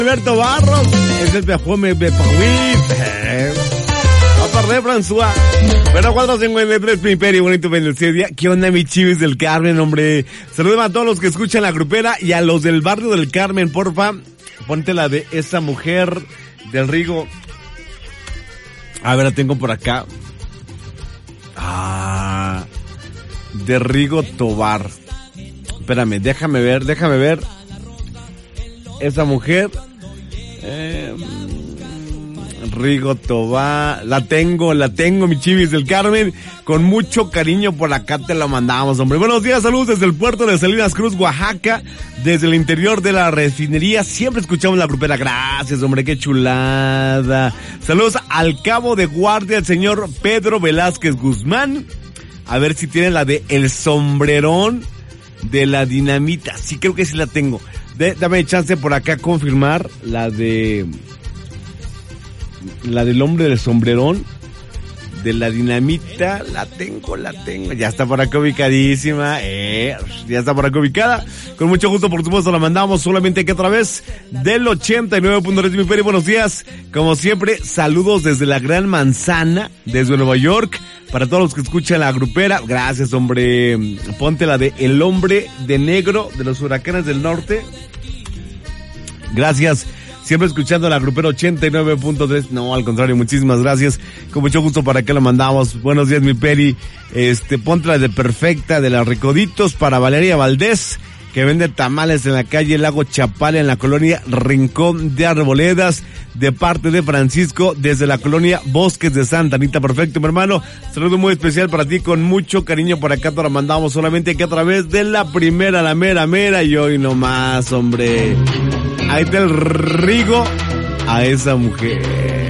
Alberto Barros, es el Pejume Bepahuit. Aparte, François. Pero 453, mi Peri, bonito bendecido día. ¿Qué onda, mi chivis del Carmen, hombre? Saludemos a todos los que escuchan La Grupera y a los del barrio del Carmen, porfa. Ponte la de esa mujer del Rigo. A ver, la tengo por acá. De Rigo Tobar. Espérame, déjame ver. Esa mujer. Rigo Tobar. La tengo, mi chivis del Carmen. Con mucho cariño por acá te la mandamos, hombre. Buenos días, saludos desde el puerto de Salinas Cruz, Oaxaca. Desde el interior de la refinería. Siempre escuchamos La Grupera. Gracias, hombre, qué chulada. Saludos al cabo de guardia, el señor Pedro Velázquez Guzmán. A ver si tiene la de El Sombrerón de la Dinamita. Sí, creo que sí la tengo. Dame chance por acá confirmar la del hombre del sombrerón de la Dinamita. La tengo. Ya está por acá ubicadísima. Ya está por acá ubicada. Con mucho gusto, por supuesto, la mandamos solamente que otra vez del 89.3 mi Peri. Buenos días. Como siempre, saludos desde la Gran Manzana, desde Nueva York. Para todos los que escuchan La Grupera, gracias, hombre. Ponte la de El Hombre de Negro de los Huracanes del Norte. Gracias. Siempre escuchando La Grupera 89.3. No, al contrario, muchísimas gracias. Con mucho gusto para que la mandamos. Buenos días, mi Peri. Ponte la de Perfecta de las Recoditos para Valeria Valdés, que vende tamales en la calle Lago Chapala, en la colonia Rincón de Arboledas, de parte de Francisco, desde la colonia Bosques de Santa Anita. Perfecto, mi hermano. Saludo muy especial para ti, con mucho cariño por acá te la mandamos solamente que a través de la primera, la mera, y hoy nomás, hombre. Ahí está el Rigo a esa mujer.